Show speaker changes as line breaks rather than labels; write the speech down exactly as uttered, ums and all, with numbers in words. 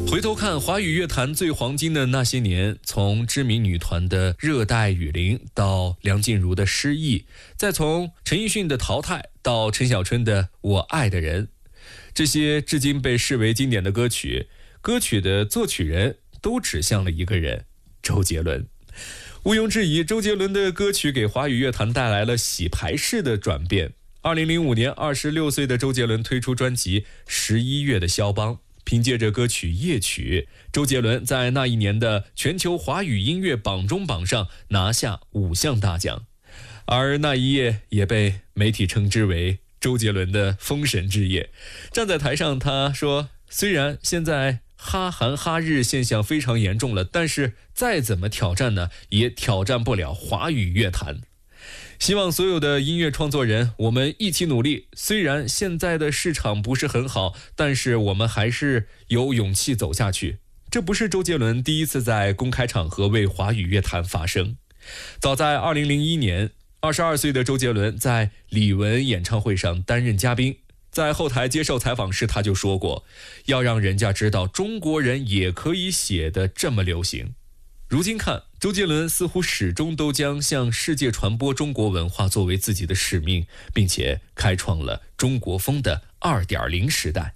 回头看华语乐坛最黄金的那些年，从知名女团的《热带雨林》到梁静茹的《失忆》，再从陈奕迅的《淘汰》到陈小春的《我爱的人》，这些至今被视为经典的歌曲，歌曲的作曲人都指向了一个人——周杰伦。毋庸置疑，周杰伦的歌曲给华语乐坛带来了洗牌式的转变。二零零五年，二十六岁的周杰伦推出专辑《十一月的肖邦》，凭借着歌曲《夜曲》，周杰伦在那一年的全球华语音乐榜中榜上拿下五项大奖，而那一夜也被媒体称之为周杰伦的封神之夜。站在台上，他说：“虽然现在哈韩哈日现象非常严重了，但是再怎么挑战呢，也挑战不了华语乐坛。希望所有的音乐创作人，我们一起努力。虽然现在的市场不是很好，但是我们还是有勇气走下去。”这不是周杰伦第一次在公开场合为华语乐坛发声。早在二零零一年，二十二岁的周杰伦在李玟演唱会上担任嘉宾，在后台接受采访时，他就说过，要让人家知道中国人也可以写得这么流行。如今看，周杰伦似乎始终都将向世界传播中国文化作为自己的使命，并且开创了中国风的 二点零 时代。